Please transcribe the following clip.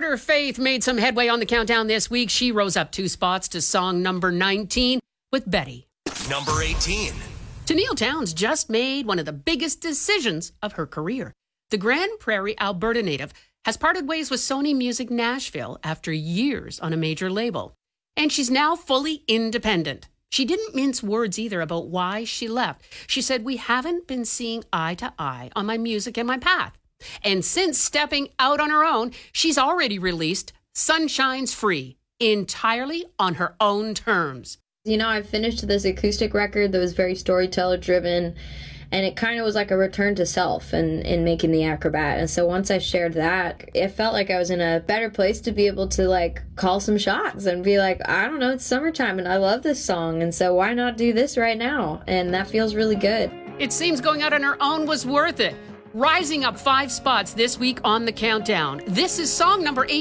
Carter Faith made some headway on the countdown this week. She rose up 2 spots to song number 19 with Betty. Number 18. Tennille Townes just made one of the biggest decisions of her career. The Grand Prairie, Alberta native has parted ways with Sony Music Nashville after years on a major label. And she's now fully independent. She didn't mince words either about why she left. She said, "We haven't been seeing eye to eye on my music and my path." And since stepping out on her own, she's already released Sunshine's Free, entirely on her own terms. You know, I finished this acoustic record that was very storyteller driven, and it kind of was like a return to self in making the Acrobat. And so once I shared that, it felt like I was in a better place to be able to like call some shots and be like, I don't know, it's summertime and I love this song, and so why not do this right now? And that feels really good. It seems going out on her own was worth it. Rising up 5 spots this week on the countdown. This is song number 8.